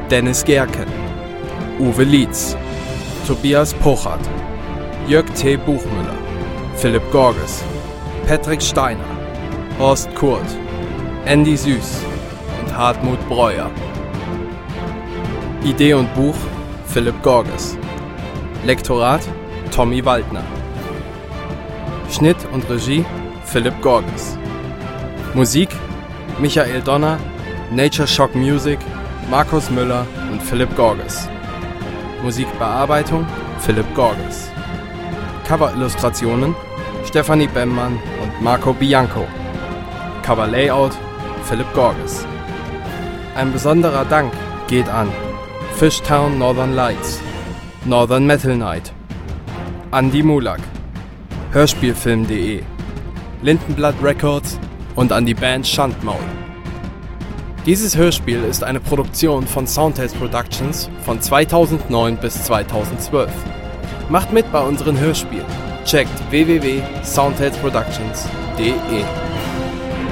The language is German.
Dennis Gerken, Uwe Lietz, Tobias Puchert, Jörg T. Buchmüller, Philipp Gorges, Patrick Steiner, Horst Kurt, Andy Süß und Hartmut Breuer. Idee und Buch Philipp Gorges. Lektorat Tommy Waldner. Schnitt und Regie Philipp Gorges. Musik Michael Donner, Nature Shock Music, Markus Müller und Philipp Gorges. Musikbearbeitung Philipp Gorges. Coverillustrationen Stefanie Bemmmann und Marco Bianco. Coverlayout Philipp Gorges. Ein besonderer Dank geht an Fishtown Northern Lights, Northern Metal Night, Andi Mulak, Hörspielfilm.de, Lindenblatt Records und an die Band Schandmaul. Dieses Hörspiel ist eine Produktion von Soundtales Productions von 2009 bis 2012. Macht mit bei unseren Hörspielen. Checkt www.soundtalesproductions.de.